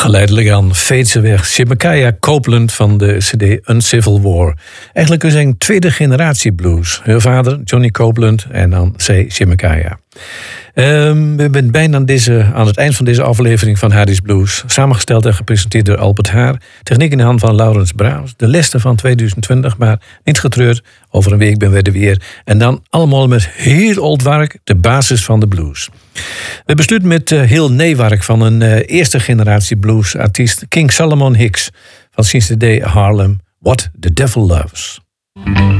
Geleidelijk aan fade ze weg. Shemakaya Copeland van de CD Uncivil War. Eigenlijk is een tweede generatie blues. Hun vader, Johnny Copeland, en dan zij Shemakaya. We zijn bijna aan het eind van deze aflevering van Harry's Blues. Samengesteld en gepresenteerd door Albert Haar. Techniek in de hand van Laurens Braams. De lessen van 2020, maar niet getreurd. Over een week ben we er weer. En dan allemaal met heel oud werk, de basis van de blues. We besluiten met heel nieuw van een eerste generatie bluesartiest, King Solomon Hicks, van sinds de day Harlem, What the Devil Loves.